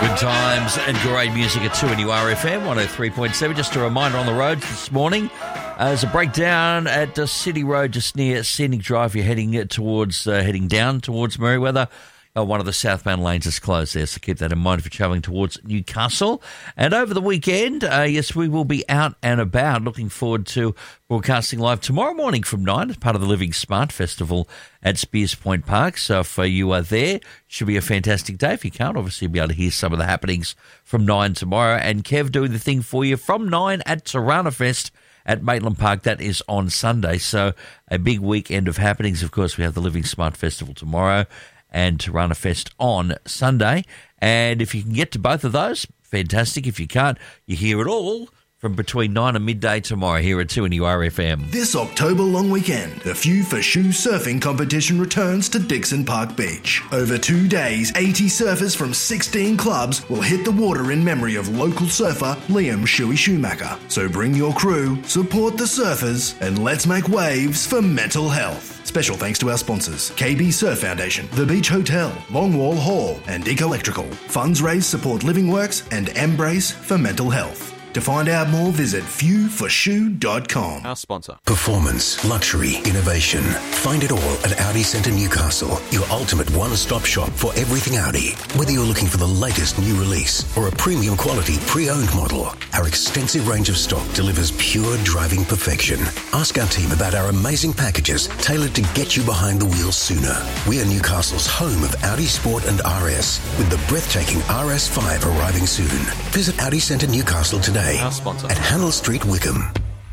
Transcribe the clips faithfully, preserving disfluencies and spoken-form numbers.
Good times and great music at two N U R F M one oh three point seven. Just a reminder on the roads this morning, uh, there's a breakdown at uh, City Road just near Scenic Drive. You're heading towards, uh, heading down towards Merewether. Uh, one of the southbound lanes is closed there, so keep that in mind if you're travelling towards Newcastle. And over the weekend, uh, yes, we will be out and about. Looking forward to broadcasting live tomorrow morning from nine as part of the Living Smart Festival at Spears Point Park. So if uh, you are there, should be a fantastic day. If you can't, obviously, you'll be able to hear some of the happenings from nine tomorrow. And Kev doing the thing for you from nine at Tarana Fest at Maitland Park. That is on Sunday. So a big weekend of happenings. Of course, we have the Living Smart Festival tomorrow and Tarana Fest on Sunday. And if you can get to both of those, fantastic. If you can't, you hear it all from between nine and midday tomorrow here at two N U R F M. This October long weekend, the Few for Shoe surfing competition returns to Dixon Park Beach. Over two days, eighty surfers from sixteen clubs will hit the water in memory of local surfer Liam Shuey Schumacher. So bring your crew, support the surfers, and let's make waves for mental health. Special thanks to our sponsors, K B Surf Foundation, The Beach Hotel, Longwall Hall, and Dick Electrical. Funds raised support Living Works and Embrace for mental health. To find out more, visit few for shoe dot com. Our sponsor. Performance, luxury, innovation. Find it all at Audi Centre Newcastle, your ultimate one-stop shop for everything Audi. Whether you're looking for the latest new release or a premium quality pre-owned model, our extensive range of stock delivers pure driving perfection. Ask our team about our amazing packages tailored to get you behind the wheel sooner. We are Newcastle's home of Audi Sport and R S, with the breathtaking R S five arriving soon. Visit Audi Centre Newcastle today. Our sponsor. At Hannell Street, Wickham.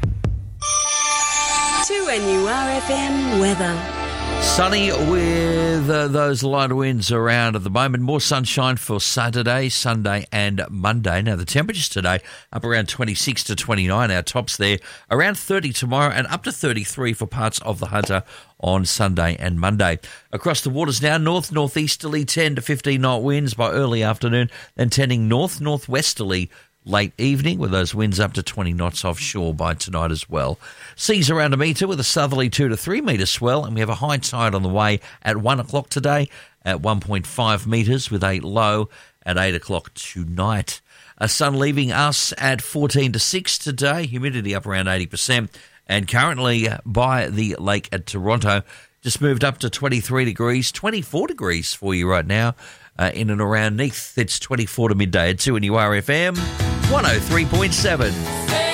two N U R F M weather. Sunny with uh, those light winds around at the moment. More sunshine for Saturday, Sunday and Monday. Now, the temperatures today up around twenty-six to twenty-nine. Our tops there around thirty tomorrow and up to thirty-three for parts of the Hunter on Sunday and Monday. Across the waters now, north, northeasterly ten to fifteen knot winds by early afternoon, then tending north, northwesterly late evening with those winds up to twenty knots offshore by tonight as well. Seas around a metre with a southerly two to three metre swell, and we have a high tide on the way at one o'clock today at one point five metres with a low at eight o'clock tonight. A sun leaving us at fourteen to six today, humidity up around eighty percent, and currently by the lake at Toronto, just moved up to twenty-three degrees, twenty-four degrees for you right now. Uh, in and around Neath, it's twenty-four to midday at two N U R F M one oh three point seven.